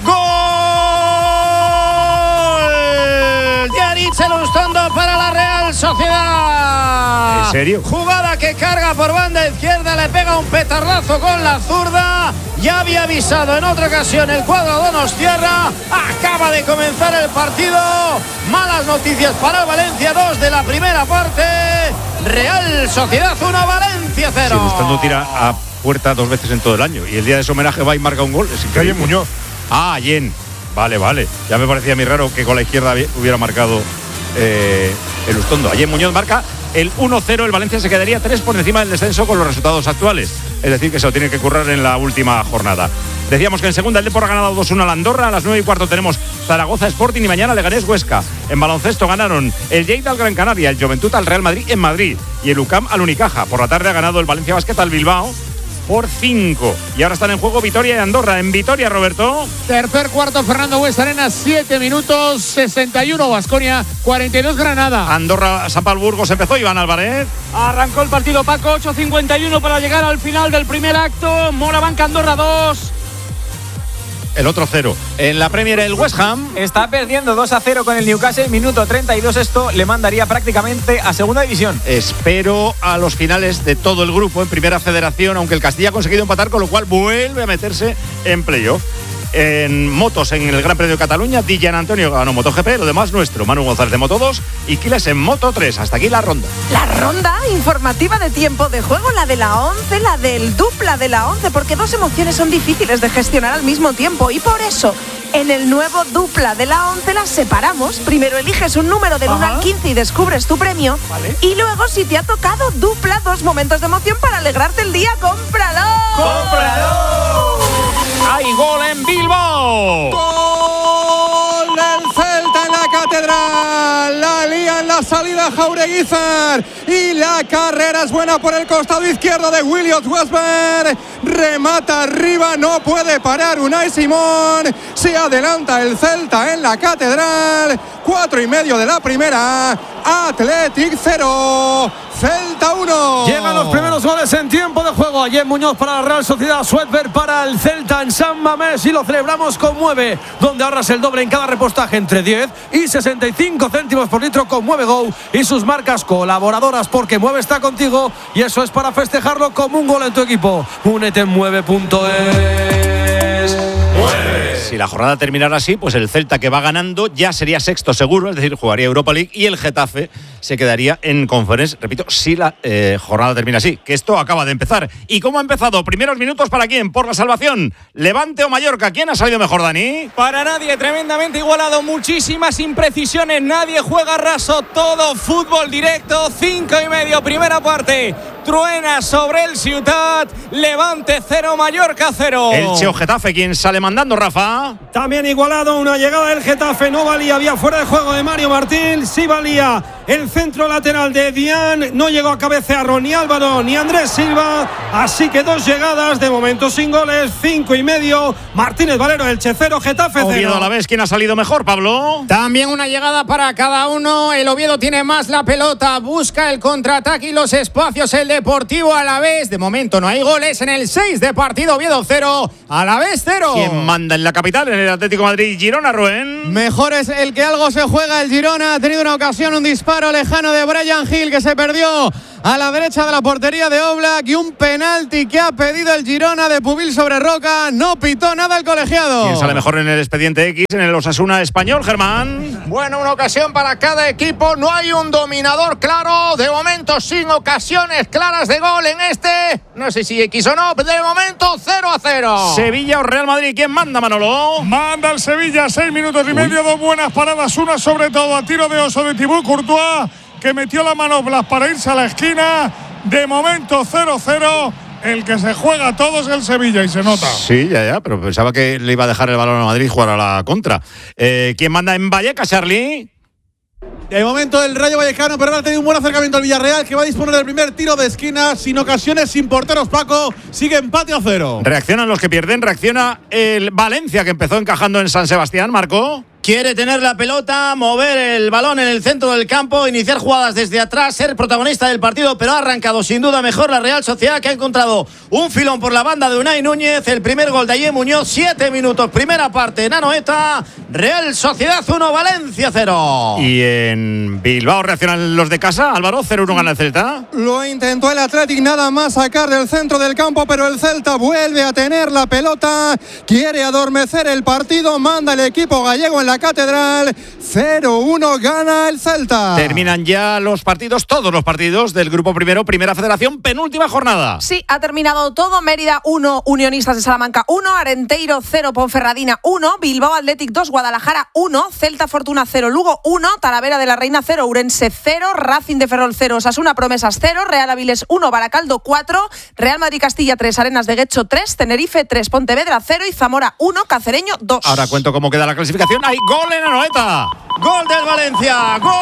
¡Gol! De Aritz Elustondo para la Real Sociedad.
¿En serio?
Jugada que carga por banda izquierda, le pega un petardazo con la zurda. Ya había avisado en otra ocasión el cuadro donostiarra. Acaba de comenzar el partido. Malas noticias para Valencia, 2 de la primera parte. Real Sociedad 1, Valencia 0.
Sí, Elustondo tira a puerta 2 veces en todo el año y el día de su homenaje va y marca un gol. Es increíble.
Muñoz.
Ah, Yen. Vale. Ya me parecía muy raro que con la izquierda hubiera marcado Elustondo. Ayer Muñoz marca el 1-0. El Valencia se quedaría 3 por encima del descenso con los resultados actuales. Es decir, que se lo tiene que currar en la última jornada. Decíamos que en segunda el Depor ha ganado 2-1 al Andorra. A las 9:15 tenemos Zaragoza Sporting y mañana Leganés Huesca. En baloncesto ganaron el Lleida al Gran Canaria, el Juventud al Real Madrid en Madrid y el UCAM al Unicaja. Por la tarde ha ganado el Valencia Basket al Bilbao por 5. Y ahora están en juego Vitoria y Andorra. En Vitoria, Roberto.
Tercer cuarto, Fernando Buesarenas, 7 minutos, 61 Baskonia, 42 Granada.
Andorra, San Palburgo se empezó, Iván Álvarez.
Arrancó el partido, Paco, 8:51 para llegar al final del primer acto. Morabanc Andorra 2.
El otro 0. En la Premier, el West Ham
está perdiendo 2-0 con el Newcastle. Minuto 32. Esto le mandaría prácticamente a segunda división.
Espero a los finales de todo el grupo en Primera Federación, aunque el Castilla ha conseguido empatar, con lo cual vuelve a meterse en playoff. En motos, en el Gran Premio de Cataluña, Dillan Antonio ganó MotoGP, lo demás nuestro. Manu González de Moto 2 y Quiles en Moto 3. Hasta aquí la ronda.
La ronda informativa de tiempo de juego, la de la 11, la del dupla de la 11, porque dos emociones son difíciles de gestionar al mismo tiempo y por eso en el nuevo dupla de la 11 las separamos. Primero eliges un número del 1 al 15 y descubres tu premio.
Vale.
Y luego, si te ha tocado dupla, dos momentos de emoción para alegrarte el día. ¡Cómpralo!
¡Cómpralo! ¡Hay gol en Bilbao!
¡Gol del Celta en la Catedral! La lía en la salida Jaureguizar y la carrera es buena por el costado izquierdo de Williot Westberg. Remata arriba, no puede parar Unai Simón. Se adelanta el Celta en la Catedral. 4:30 de la primera. Athletic 0, Celta 1.
Llegan los primeros goles en tiempo de juego. Ayer Muñoz para la Real Sociedad, Sweatberg para el Celta en San Mamés y lo celebramos con Mueve, donde ahorras el doble en cada repostaje entre 10 y 65 céntimos por litro con Mueve Go y sus marcas colaboradoras, porque Mueve está contigo y eso es para festejarlo como un gol en tu equipo. Únete en mueve.es.
Si la jornada terminara así, pues el Celta, que va ganando, ya sería sexto seguro, es decir, jugaría Europa League, y el Getafe se quedaría en Conference, repito, si la jornada termina así, que esto acaba de empezar. ¿Y cómo ha empezado? Primeros minutos para quién, por la salvación, Levante o Mallorca. ¿Quién ha salido mejor, Dani?
Para nadie, tremendamente igualado, muchísimas imprecisiones, nadie juega raso, todo fútbol directo. 5:30, primera parte. Truena sobre el Ciutat, Levante 0, Mallorca 0.
Elche o Getafe, ¿quién sale mandando, Rafa?
También igualado, una llegada del Getafe, no valía, había fuera de juego de Mario Martín, sí valía el centro lateral de Dian, no llegó a cabecearlo ni Álvaro ni Andrés Silva, así que dos llegadas, de momento sin goles. 5:30, Martínez Valero, Elche 0, Getafe 0.
Oviedo a la vez, ¿quién ha salido mejor, Pablo?
También una llegada para cada uno. El Oviedo tiene más la pelota, busca el contraataque y los espacios. El Deportivo a la vez, de momento no hay goles en el 6 de partido. Oviedo 0, a la vez 0.
¿Quién manda en la capital, en el Atlético de Madrid? Girona, Rubén.
Mejor es el que algo se juega el Girona. Ha tenido una ocasión, un disparo lejano de Brian Hill que se perdió a la derecha de la portería de Oblak, y un penalti que ha pedido el Girona de Pubil sobre Roca. No pitó nada el colegiado.
¿Quién sale mejor en el expediente X, en el Osasuna español, Germán?
Bueno, una ocasión para cada equipo. No hay un dominador claro. De momento sin ocasiones claras de gol en este. No sé si X o no. De momento 0-0.
Sevilla o Real Madrid. ¿Quién manda, Manolo?
Manda el Sevilla, 6 minutos y medio. Dos buenas paradas. Una sobre todo a tiro de oso de Thibaut Courtois, que metió la manopla para irse a la esquina. De momento 0-0. El que se juega todo es el Sevilla y se nota.
Sí, ya, pero pensaba que le iba a dejar el balón a Madrid y jugar a la contra. ¿Quién manda en Vallecas, Charlie?
De momento el Rayo Vallecano, pero ha tenido un buen acercamiento al Villarreal, que va a disponer del primer tiro de esquina, sin ocasiones, sin porteros, Paco. Sigue empate a 0.
Reaccionan los que pierden, reacciona el Valencia, que empezó encajando en San Sebastián, Marco.
Quiere tener la pelota, mover el balón en el centro del campo, iniciar jugadas desde atrás, ser protagonista del partido, pero ha arrancado sin duda mejor la Real Sociedad, que ha encontrado un filón por la banda de Unai Núñez. El primer gol de Ayer Muñoz, 7 minutos, primera parte en Anoeta. Real Sociedad 1, Valencia 0.
Y en Bilbao reaccionan los de casa, Álvaro, 0-1 gana el Celta.
Lo intentó el Athletic nada más sacar del centro del campo, pero el Celta vuelve a tener la pelota, quiere adormecer el partido, manda el equipo gallego en la Catedral. 0-1 gana el Celta.
Terminan ya los partidos, todos los partidos del grupo primero, Primera Federación, penúltima jornada.
Sí, ha terminado todo. Mérida 1, Unionistas de Salamanca 1, Arenteiro 0, Ponferradina 1, Bilbao Athletic 2, Guadalajara 1, Celta Fortuna 0, Lugo 1, Talavera de la Reina 0, Urense 0, Racing de Ferrol 0, Osasuna Promesas 0, Real Avilés 1, Baracaldo 4, Real Madrid Castilla 3, Arenas de Guecho 3, Tenerife 3, Pontevedra 0 y Zamora 1, Cacereño 2.
Ahora cuento cómo queda la clasificación. ¡Hay gol en Anoeta!
Gol del Valencia. Gol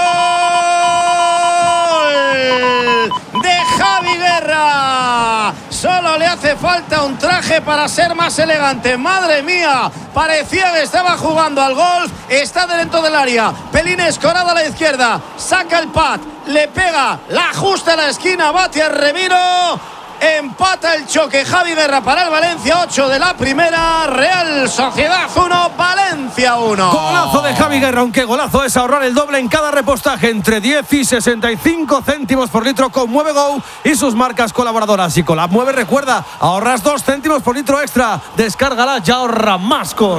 de Javi Guerra. Solo le hace falta un traje para ser más elegante. ¡Madre mía! Parecía que estaba jugando al golf. Está dentro del área. Pelín escorado a la izquierda. Saca el pad. Le pega. La ajusta a la esquina. Bate a Remiro. Empata el choque Javi Guerra para el Valencia. 8 de la primera. Real Sociedad 1, Valencia 1.
Golazo de Javi Guerra, aunque golazo es ahorrar el doble en cada repostaje, entre 10 y 65 céntimos por litro con Mueve Go y sus marcas colaboradoras. Y con la Mueve, recuerda, ahorras 2 céntimos por litro extra. Descárgala y ahorra más con...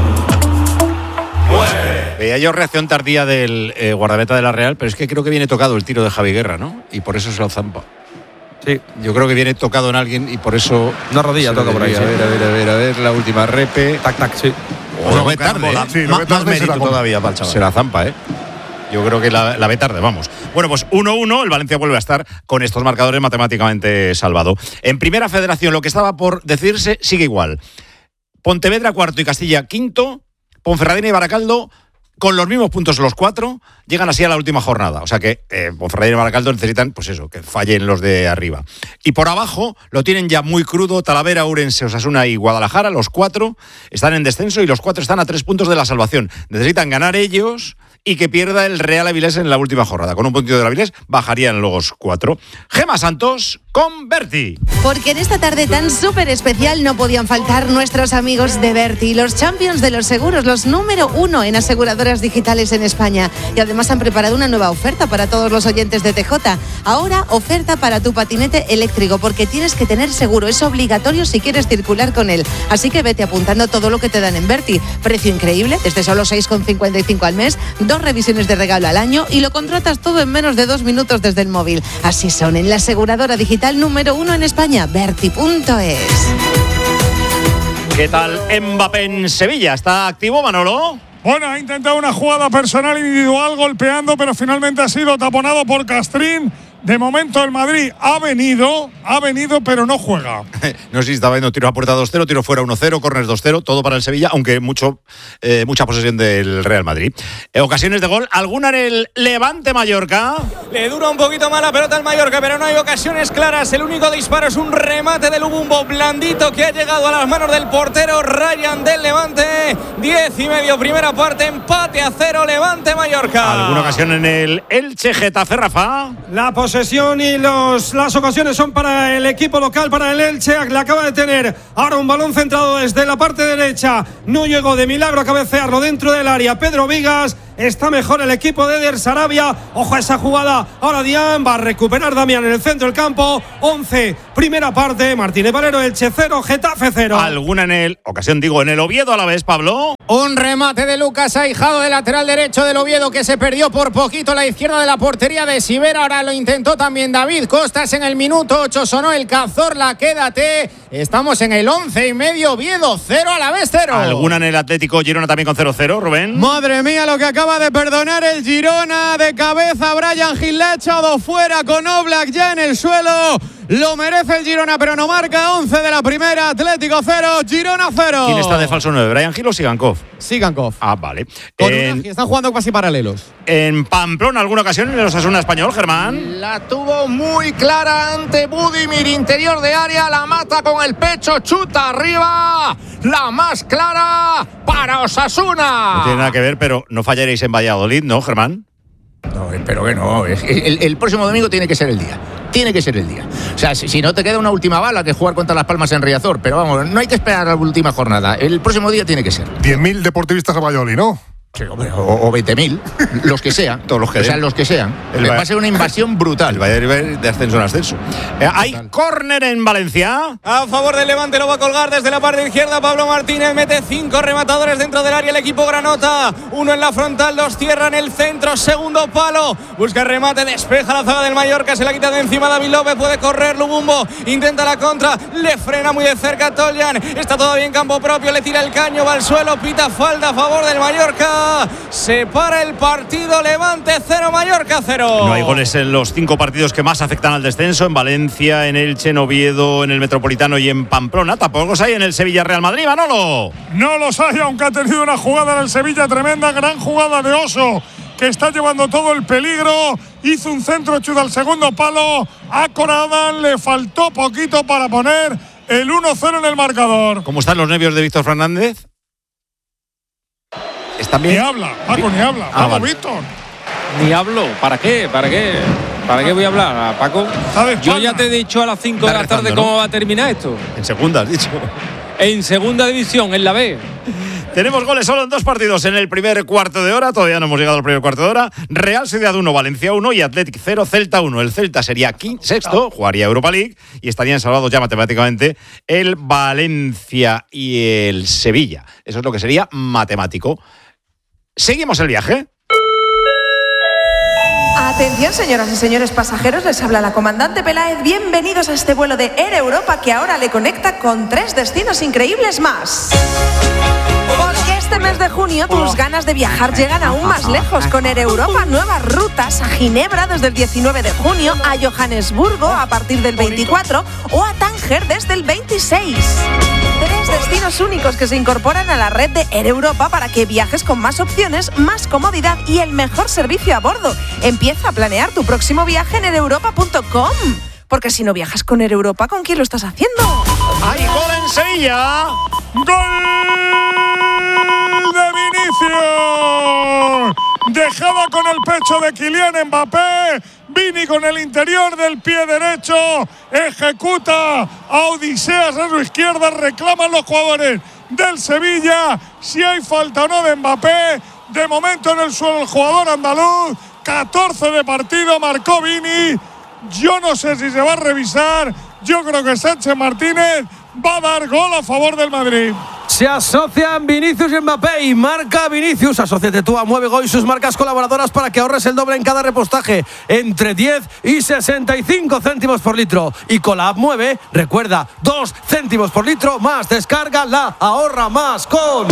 Veía yo reacción tardía del guardameta de la Real, pero es que creo que viene tocado el tiro de Javi Guerra, ¿no? Y por eso se lo zampa.
Sí,
yo creo que viene tocado en alguien y por eso.
Una rodilla toca por ahí.
A ver, la última repe.
Tac, sí.
Lo ve tarde. Más mérito todavía para el chaval. Se la zampa, ¿eh? Yo creo que la ve tarde, vamos. Bueno, pues 1-1, el Valencia vuelve a estar con estos marcadores matemáticamente salvado. En Primera Federación, lo que estaba por decirse sigue igual. Pontevedra cuarto y Castilla quinto, Ponferradina y Baracaldo con los mismos puntos los 4, llegan así a la última jornada. O sea que Ponferradina y Baracaldo necesitan, pues eso, que fallen los de arriba. Y por abajo lo tienen ya muy crudo, Talavera, Ourense, Osasuna y Guadalajara, los 4 están en descenso y los 4 están a 3 puntos de la salvación. Necesitan ganar ellos y que pierda el Real Avilés en la última jornada. Con un puntito del Avilés bajarían los 4. Gema Santos con Berti.
Porque en esta tarde tan súper especial no podían faltar nuestros amigos de Berti, los champions de los seguros, los número 1 en aseguradoras digitales en España. Y además han preparado una nueva oferta para todos los oyentes de TJ. Ahora, oferta para tu patinete eléctrico, porque tienes que tener seguro. Es obligatorio si quieres circular con él. Así que vete apuntando todo lo que te dan en Berti. Precio increíble, desde solo 6,55 al mes, 2 revisiones de regalo al año y lo contratas todo en menos de 2 minutos desde el móvil. Así son en la aseguradora digital número 1 en España, Berti.es.
¿Qué tal Mbappé en Sevilla? ¿Está activo, Manolo?
Bueno, ha intentado una jugada personal individual golpeando, pero finalmente ha sido taponado por Castrín. De momento el Madrid ha venido, pero no juega.
No sé si estaba viendo tiro a puerta 2-0, tiro fuera 1-0, córner 2-0, todo para el Sevilla, aunque mucha posesión del Real Madrid. Ocasiones de gol, ¿alguna en el Levante-Mallorca?
Le dura un poquito más la pelota al Mallorca, pero no hay ocasiones claras. El único disparo es un remate del Lubumbo blandito que ha llegado a las manos del portero Ryan del Levante. 10:30, primera parte, empate a 0, Levante-Mallorca.
¿Alguna ocasión en el Elche-Getafe, Rafa?
La posesión y las ocasiones son para el equipo local, para el Elche. Le acaba de tener ahora un balón centrado desde la parte derecha. No llegó de milagro a cabecearlo dentro del área Pedro Vigas. Está mejor el equipo de Eder Sarabia. Ojo a esa jugada. Ahora Dian va a recuperar Damián en el centro del campo. 11, primera parte. Martínez Valero, Elche 0, Getafe 0.
¿Alguna en el Oviedo a la vez, Pablo?
Un remate de Lucas Aijado, de lateral derecho del Oviedo, que se perdió por poquito a la izquierda de la portería de Siver. Ahora lo intentó también David Costas en el minuto 8. Sonó el Cazorla, quédate. Estamos en el 11:30, Oviedo 0, Alavés 0.
¿Alguna en el Atlético Girona también con 0-0, Rubén?
Madre mía, lo que acaba de perdonar el Girona. De cabeza Bryan Gil, le ha echado fuera con Oblak ya en el suelo. Lo merece el Girona, pero no marca. 11 de la primera, Atlético 0, Girona 0.
¿Quién está de falso 9? ¿Bryan Gil o Sigankov?
Sigankov.
Ah, vale.
Están jugando casi paralelos.
En Pamplona, ¿alguna ocasión en el Osasuna español, Germán?
La tuvo muy clara ante Budimir, interior de área, la mata con el pecho, chuta arriba. La más clara para Osasuna.
No tiene nada que ver, pero no fallaréis en Valladolid, ¿no, Germán?
No, espero que no. El próximo domingo tiene que ser el día. Tiene que ser el día. O sea, si no te queda una última bala que jugar contra Las Palmas en Riazor. Pero vamos, no hay que esperar a la última jornada. El próximo día tiene que ser.
10.000 deportivistas a Valladolid, ¿no?
Sí, hombre, o 20.000, los que sean.
Todos los que
sean. Los que sean. Va a ser una invasión brutal.
El Valladolid de ascenso en ascenso. Hay córner en Valencia.
A favor del Levante, lo va a colgar desde la parte izquierda. Pablo Martínez mete 5 rematadores dentro del área. El equipo granota. 1 en la frontal, 2 cierra en el centro. Segundo palo. Busca el remate, despeja la zaga del Mallorca. Se la quita de encima David López. Puede correr Lubumbo. Intenta la contra. Le frena muy de cerca Toljan. Está todavía en campo propio. Le tira el caño. Va al suelo. Pita falta a favor del Mallorca. Se para el partido. Levante 0, Mallorca 0.
No hay goles en los 5 partidos que más afectan al descenso. En Valencia, en Elche, en Oviedo, en el Metropolitano y en Pamplona. Tampoco los hay en el Sevilla-Real Madrid, Manolo.
No los hay, aunque ha tenido una jugada en el Sevilla tremenda. Gran jugada de Oso, que está llevando todo el peligro. hizo un centro chute al segundo palo. A Corada le faltó poquito para poner el 1-0 en el marcador.
¿Cómo están los nervios de Víctor Fernández? ¿Están bien?
Ni habla, Paco, ni habla. Vamos,
vale.
Víctor.
Ni hablo. ¿Para qué? ¿Para qué? ¿Para qué voy a hablar, Paco? Yo ya te he dicho a las 5 de la tarde cómo va a terminar esto.
En segunda, has dicho.
En segunda división, en la B.
Tenemos goles solo en 2 partidos en el primer cuarto de hora. Todavía no hemos llegado al primer cuarto de hora. Real Sociedad 1, Valencia 1 y Athletic 0, Celta 1. El Celta sería sexto, jugaría Europa League y estarían salvados ya matemáticamente el Valencia y el Sevilla. Eso es lo que sería matemático. Seguimos el viaje.
Atención, señoras y señores pasajeros, les habla la comandante Peláez. Bienvenidos a este vuelo de Air Europa que ahora le conecta con 3 destinos increíbles más. Porque este mes de junio tus ganas de viajar llegan aún más lejos con Air Europa. Nuevas rutas a Ginebra desde el 19 de junio, a Johannesburgo a partir del 24 o a Tánger desde el 26. 3 destinos únicos que se incorporan a la red de Air Europa para que viajes con más opciones, más comodidad y el mejor servicio a bordo. Empieza a planear tu próximo viaje en aereuropa.com. Porque si no viajas con Air Europa, ¿con quién lo estás haciendo?
¡Hay gol en Sevilla!
¡Gol de Vinicius! Dejada con el pecho de Kylian Mbappé. Vini con el interior del pie derecho. Ejecuta a Odiseas a su izquierda. Reclaman los jugadores del Sevilla si hay falta o no de Mbappé. De momento en el suelo el jugador andaluz. 14 de partido, marcó Vini. Yo no sé si se va a revisar. Yo creo que Sánchez Martínez va a dar gol a favor del Madrid.
Se asocian Vinicius y Mbappé y marca Vinicius. Asóciate tú a Mueve Go y sus marcas colaboradoras para que ahorres el doble en cada repostaje, entre 10 y 65 céntimos por litro. Y con la app Mueve, recuerda, 2 céntimos por litro más. Descárgala, ahorra más con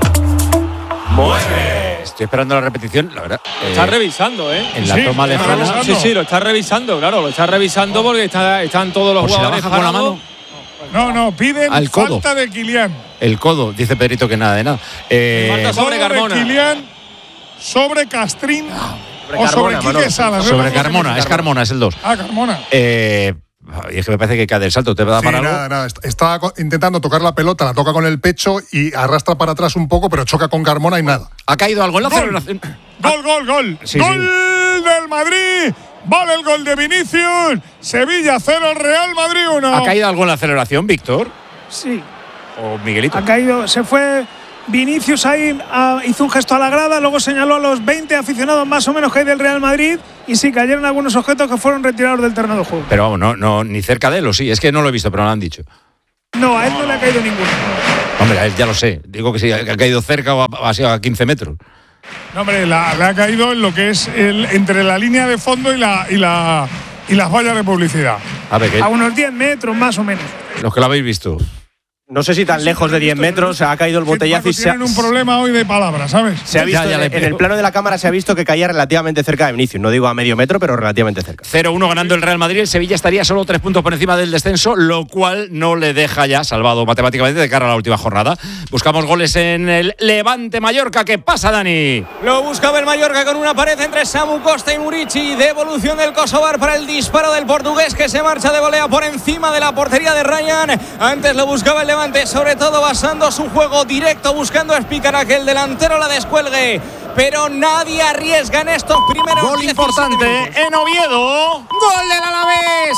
Mueve. Estoy esperando la repetición, la verdad.
Lo está revisando, ¿eh?
En la toma lejana.
Sí, lo está revisando, claro, lo está revisando porque están todos los jugadores
si la baja con la mano.
No, piden
Al codo.
falta de Kylian.
El codo, dice Pedrito que nada de nada.
Falta sobre Carmona.
Kylian sobre Castrín
sobre
o sobre
Carmona,
Quique Salas.
Sobre Carmona, es Carmona, es el 2.
Ah, Carmona.
Y es que me parece que cae del salto. ¿Te va a dar
Sí,
para algo?
nada. Está intentando tocar la pelota, la toca con el pecho y arrastra para atrás un poco, pero choca con Carmona y nada.
¿Ha caído algo en la
Gol.
celebración?
Gol.
Sí,
Gol
sí.
del Madrid. Vale el gol de Vinicius. Sevilla 0, Real Madrid 1.
¿Ha caído algo en la celebración, Víctor?
Sí,
¿O Miguelito?
ha caído, se fue Vinicius ahí, hizo un gesto a la grada, luego señaló a los 20 aficionados más o menos que hay del Real Madrid y sí, cayeron algunos objetos que fueron retirados del terreno de juego.
Pero vamos, no, ni cerca de él, o sí. Es que no lo he visto, pero me lo han dicho.
No, a él no le ha caído ninguno.
Hombre, a él ya lo sé. Digo que sí, ha caído cerca o ha sido a 15 metros.
No, hombre, le ha caído en lo que es entre la línea de fondo y las vallas de publicidad.
A ver,
A unos 10 metros más o menos.
los que lo habéis visto.
No sé si tan lejos de 10 metros ha caído el botellazo y
Tienen un problema hoy de palabras, ¿sabes?
se ha visto
Ya le
en
pego.
el plano de la cámara se ha visto que caía relativamente cerca de Vinicius. No digo a medio metro, pero relativamente cerca.
0-1 ganando el Real Madrid. El Sevilla estaría solo 3 puntos por encima del descenso, lo cual no le deja ya salvado matemáticamente de cara a la última jornada. Buscamos goles en el Levante Mallorca. ¿Qué pasa, Dani?
Lo buscaba el Mallorca con una pared entre Samu Costa y Murici. Devolución del Kosovar para el disparo del portugués que se marcha de volea por encima de la portería de Ryan. Antes lo buscaba el Levante, sobre todo basando su juego directo, buscando a Espícara que el delantero la descuelgue. Pero nadie arriesga en estos primeros
Gol
17
importante
minutos.
en Oviedo.
Gol del Alavés.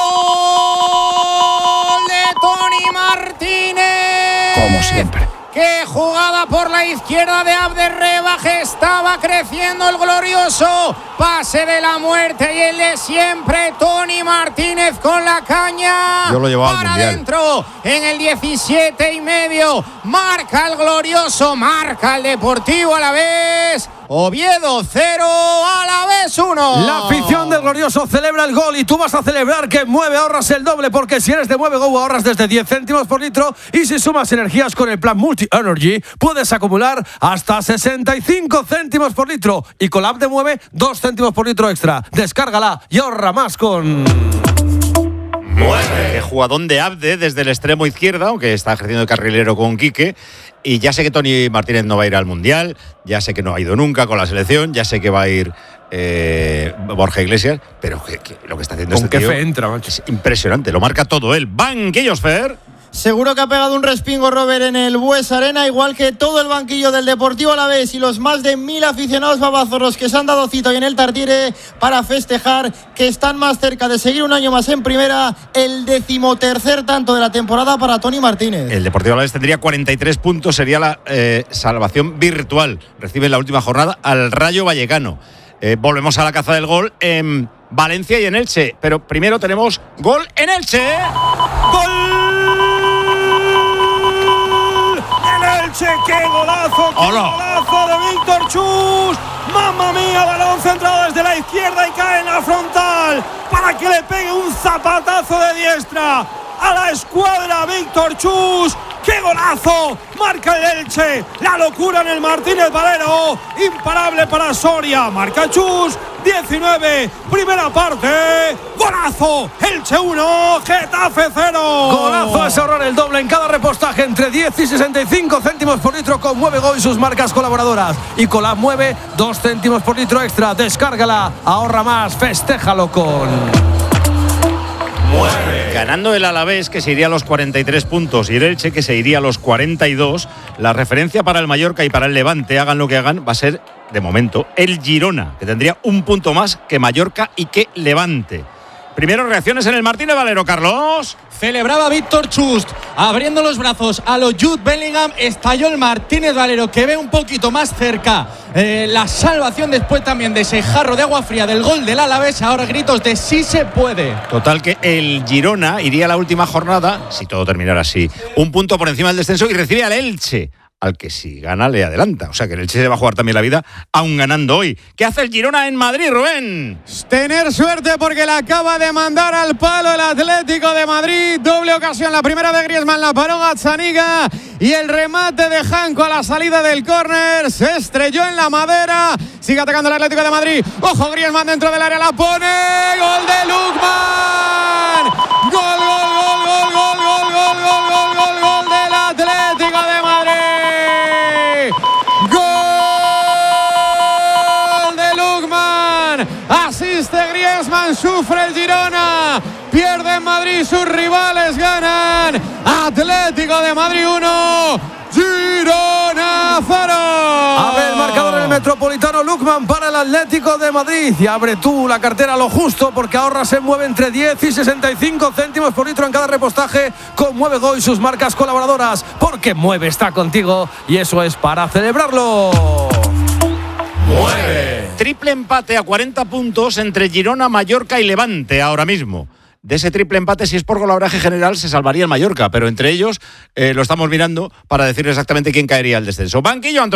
Gol de Toni Martínez.
Como siempre.
¡Qué jugada por la izquierda de Abderrebaje! Estaba creciendo el glorioso pase de la muerte y el de siempre, Toni Martínez con la caña.
Yo lo llevaba al
para
Mundial.
adentro en el 17,5. Marca el glorioso, marca el Deportivo Alavés. Oviedo 0, Alavés 1.
La afición del glorioso celebra el gol y tú vas a celebrar que en Mueve ahorras el doble, porque si eres de Mueve Go ahorras desde 10 céntimos por litro y si sumas energías con el plan Multi Energy puedes acumular hasta 65 céntimos por litro y con la app de Mueve 2 céntimos por litro extra. Descárgala y ahorra más con
Qué jugadón de Abde desde el extremo izquierda, aunque está ejerciendo de carrilero con Quique. Y ya sé que Toni Martínez no va a ir al Mundial, ya sé que no ha ido nunca con la selección, ya sé que va a ir Borja Iglesias, pero que lo que está haciendo
¿Con
este
qué
tío
fe entra, macho?
es impresionante, lo marca todo él. Banquillos, Fer.
Seguro que ha pegado un respingo Robert en el Bues Arena, igual que todo el banquillo del Deportivo Alavés y los más de 1000 aficionados babazorros que se han dado cita hoy en el Tartiere para festejar que están más cerca de seguir un año más en primera, el 13º tanto de la temporada para Toni Martínez.
El Deportivo Alavés tendría 43 puntos, sería la salvación virtual. Recibe en la última jornada al Rayo Vallecano. Volvemos a la caza del gol en Valencia y en Elche, pero primero tenemos gol en Elche. ¡Gol!
Elche, qué golazo, golazo de Víctor Chus. Mamma mía, balón centrado desde la izquierda y cae en la frontal para que le pegue un zapatazo de diestra a la escuadra Víctor Chus. ¡Qué golazo! Marca el Elche. La locura en el Martínez Valero. Imparable para Soria. Marca Chus. 19. Primera parte. Golazo. Elche 1. Getafe 0. Golazo es ahorrar el doble en cada repostaje entre 10 y 65 céntimos por litro con Mueve Go y sus marcas colaboradoras. Y Colab Mueve 2 céntimos por litro extra. Descárgala. Ahorra más. Festéjalo con...
Ganando el Alavés, que se iría a los 43 puntos, y el Elche, que se iría a los 42, la referencia para el Mallorca y para el Levante, hagan lo que hagan, va a ser, de momento, el Girona, que tendría un punto más que Mallorca y que Levante. Primero, reacciones en el Martínez Valero, Carlos.
Celebraba Víctor Chust abriendo los brazos a los Jude Bellingham. Estalló el Martínez Valero, que ve un poquito más cerca la salvación después también de ese jarro de agua fría del gol del Alavés. Ahora gritos de sí se puede.
Total, que el Girona iría a la última jornada, si todo terminara así, un punto por encima del descenso y recibe al Elche, al que si gana le adelanta. O sea que el Elche se va a jugar también la vida, aún ganando hoy. ¿Qué hace el Girona en Madrid, Rubén?
Tener suerte porque le acaba de mandar al palo el Atlético de Madrid. Doble ocasión, la primera de Griezmann, la paró Gazzaniga, y el remate de Janko a la salida del córner se estrelló en la madera. Sigue atacando el Atlético de Madrid. Ojo, Griezmann dentro del área, la pone. Gol de Lukman. Gol, gol, gol, gol, gol, gol, gol, gol, gol, gol, gol del Atlético de Madrid. Asiste Griezmann, sufre el Girona, pierde en Madrid, sus rivales ganan. Atlético de Madrid 1, Girona 0.
Abre el marcador en el Metropolitano Lukman para el Atlético de Madrid. Y abre tú la cartera lo justo, porque ahorra se mueve entre 10 y 65 céntimos por litro en cada repostaje con Mueve Go y sus marcas colaboradoras. Porque Mueve está contigo y eso es para celebrarlo.
Triple empate a 40 puntos entre Girona, Mallorca y Levante ahora mismo. De ese triple empate, si es por golaveraje general, se salvaría el Mallorca, pero entre ellos lo estamos mirando para decir exactamente quién caería al descenso. Banquillo, Antonio.